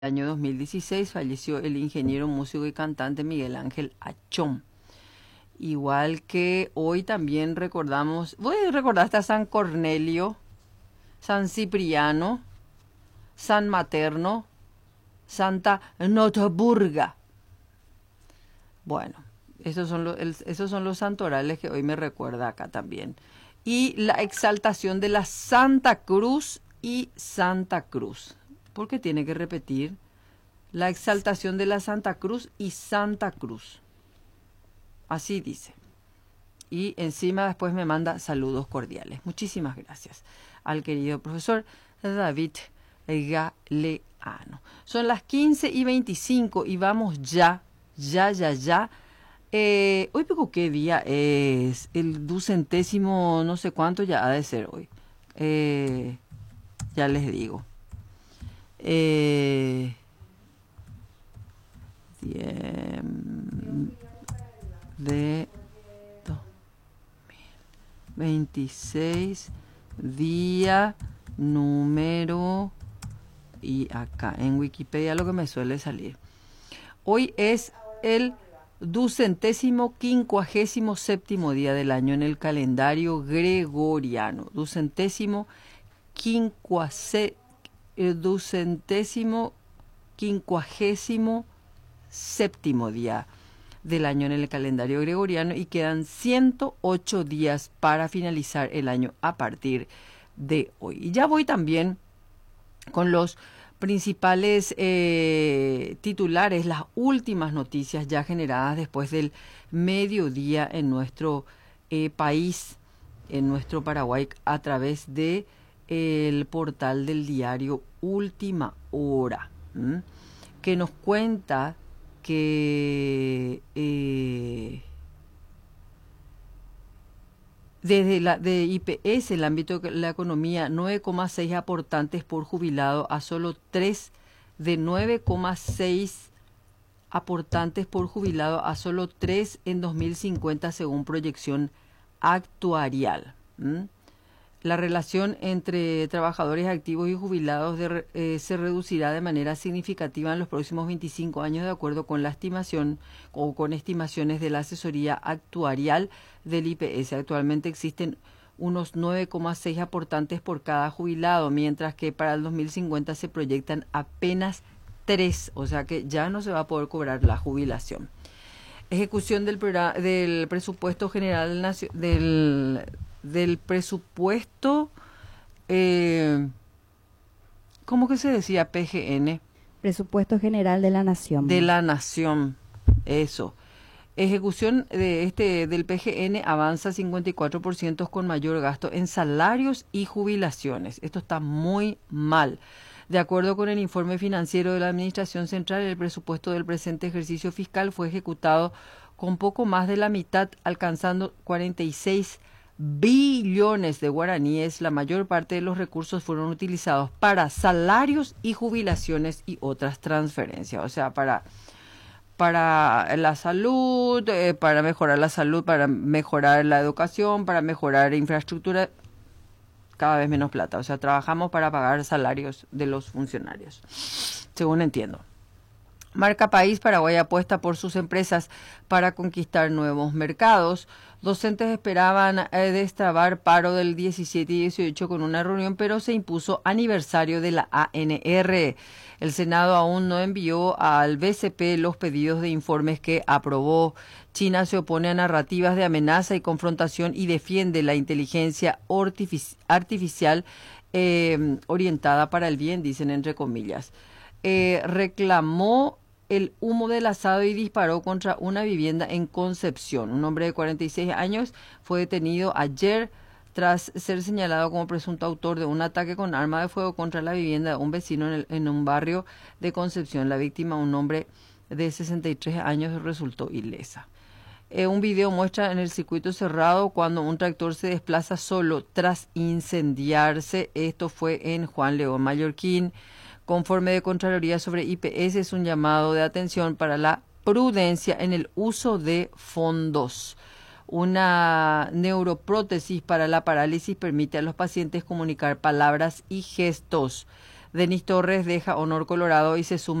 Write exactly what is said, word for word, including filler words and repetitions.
año dos mil dieciséis falleció el ingeniero, músico y cantante Miguel Ángel Achón. Igual que hoy también recordamos, voy a recordar a San Cornelio, San Cipriano, San Materno, Santa Notoburga. Bueno, esos son, los, el, esos son los santorales que hoy me recuerda acá también. Y la exaltación de la Santa Cruz y Santa Cruz. Porque tiene que repetir la exaltación de la Santa Cruz y Santa Cruz. Así dice. Y encima después me manda saludos cordiales. Muchísimas gracias al querido profesor David Galeano. Son las quince y veinticinco y vamos ya, ya, ya, ya. Eh, hoy, pico, ¿qué día es? El ducentésimo, no sé cuánto ya ha de ser hoy. Eh, ya les digo. Eh, de dos mil veintiséis, día, número, y acá en Wikipedia lo que me suele salir. Hoy es el ducentésimo quincuagésimo séptimo día del año en el calendario gregoriano. Ducentésimo quincuagésimo el ducentésimo quincuagésimo séptimo día del año en el calendario gregoriano, y quedan ciento ocho días para finalizar el año a partir de hoy. Y ya voy también con los principales eh, titulares, las últimas noticias ya generadas después del mediodía en nuestro eh, país, en nuestro Paraguay, a través de el portal del diario Última Hora, ¿m? que nos cuenta que eh, desde la de I P S, el ámbito de la economía, nueve coma seis aportantes por jubilado a solo tres, de nueve coma seis aportantes por jubilado a solo tres en dos mil cincuenta según proyección actuarial. ¿m? La relación entre trabajadores activos y jubilados de, eh, se reducirá de manera significativa en los próximos veinticinco años, de acuerdo con la estimación o con estimaciones de la asesoría actuarial del I P S. Actualmente existen unos nueve coma seis aportantes por cada jubilado, mientras que para el dos mil cincuenta se proyectan apenas tres, o sea que ya no se va a poder cobrar la jubilación. Ejecución del, del presupuesto general del, nacio, del del presupuesto, eh, ¿cómo que se decía? P G N. Presupuesto General de la Nación. De la Nación, eso. Ejecución de este del P G N avanza cincuenta y cuatro por ciento con mayor gasto en salarios y jubilaciones. Esto está muy mal. De acuerdo con el informe financiero de la Administración Central, el presupuesto del presente ejercicio fiscal fue ejecutado con poco más de la mitad, alcanzando cuarenta y seis billones de guaraníes. La mayor parte de los recursos fueron utilizados para salarios y jubilaciones y otras transferencias, o sea, para, para la salud, eh, para mejorar la salud, para mejorar la educación, para mejorar la infraestructura, cada vez menos plata. O sea, trabajamos para pagar salarios de los funcionarios, según entiendo. Marca País, Paraguay apuesta por sus empresas para conquistar nuevos mercados. Docentes esperaban eh, destrabar paro del diecisiete y dieciocho con una reunión, pero se impuso aniversario de la A N R. El Senado aún no envió al B C P los pedidos de informes que aprobó. China se opone a narrativas de amenaza y confrontación y defiende la inteligencia artifici- artificial eh, orientada para el bien, dicen entre comillas. Eh, reclamó el humo del asado y disparó contra una vivienda en Concepción. Un hombre de cuarenta y seis años fue detenido ayer tras ser señalado como presunto autor de un ataque con arma de fuego contra la vivienda de un vecino en, el, en un barrio de Concepción. La víctima, un hombre de sesenta y tres años, resultó ilesa. Eh, un video muestra en el circuito cerrado cuando un tractor se desplaza solo tras incendiarse. Esto fue en Juan León, Mallorquín. Conforme de Contraloría sobre I P S, es un llamado de atención para la prudencia en el uso de fondos. Una neuroprótesis para la parálisis permite a los pacientes comunicar palabras y gestos. Denis Torres deja Honor Colorado y se suma